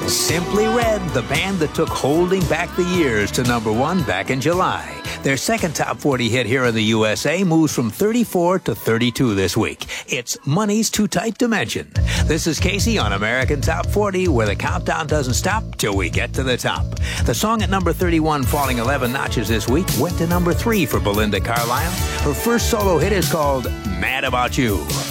Simply Red, the band that took Holding Back the Years to number 1 back in July. Their second top 40 hit here in the USA moves from 34 to 32 this week. It's Money's Too Tight to Mention. This is Casey on American Top 40, where the countdown doesn't stop till we get to the top. The song at number 31, falling 11 notches this week, went to number 3 for Belinda Carlisle. Her first solo hit is called Mad About You.